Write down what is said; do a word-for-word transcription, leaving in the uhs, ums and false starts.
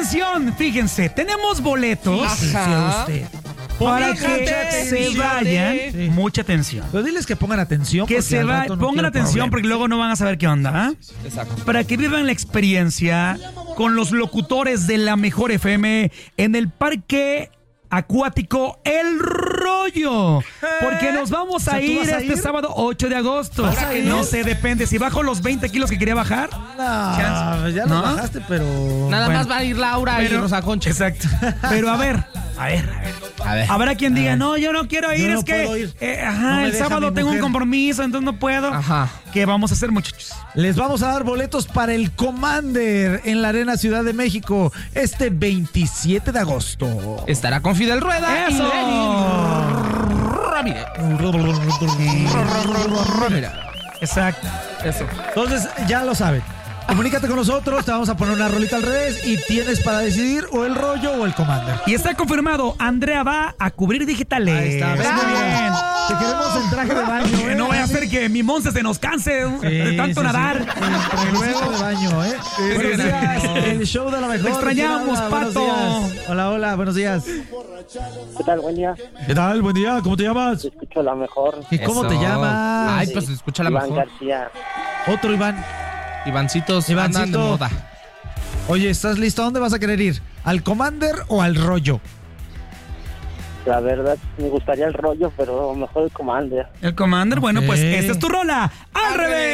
atención, fíjense, tenemos boletos. Ajá. Usted, para que se vayan. Sí. Mucha atención. Pero diles que pongan atención. Que se va, no pongan atención porque luego no van a saber qué onda. ¿eh? Exacto. Para que vivan la experiencia con los locutores de la Mejor F M en el Parque Acuático El Rollo. Porque nos vamos a O sea, ¿tú ir vas a este ir? sábado ocho de agosto. ¿Vas a ir? No sé, depende. Si bajo los veinte kilos que quería bajar. No, ya ¿No? lo bajaste, pero... Nada Bueno, más va a ir Laura pero- y Rosa Concha. Exacto. Pero a ver, a ver, a ver. A ver. Habrá quien diga, no, yo no quiero ir, Yo no es que puedo ir. eh, ajá, No me el deja sábado mi tengo un mujer. compromiso, entonces no puedo. Ajá. ¿Qué vamos a hacer, muchachos? Les vamos a dar boletos para el Commander en la Arena Ciudad de México este veintisiete de agosto. Estará con Fidel Rueda y ¡Eso! Lenny Ramírez. Ramírez. Exacto. Eso. Entonces, ya lo saben. Comunícate con nosotros, te vamos a poner una rolita al revés y tienes para decidir o el rollo o el Commander. Y está confirmado, Andrea va a cubrir digitales. Ahí está, ven, Muy muy bien. Te queremos en traje de baño, Que ¿eh? no vaya a hacer que mi Monse se nos canse Sí, de tanto sí, nadar. sí. El trajecito de baño, ¿eh? Buenos sí, días, sí. el show de la mejor. Te extrañamos, ¿Quién habla? Buenos Pato. días. Hola, hola, buenos días. ¿Qué tal? Buen día. ¿Qué tal? Buen día, ¿cómo te llamas? Te escucho la mejor. ¿Y cómo te Eso. llamas? Ay, pues escucha la Iván mejor. García. Otro Iván. Ivancitos Ivancito. andan de moda. Oye, ¿estás listo? ¿A dónde vas a querer ir? ¿Al Commander o al rollo? La verdad, me gustaría el rollo, pero mejor el Commander. El Commander, bueno, pues Ok. esta es tu rola. ¡Al revés!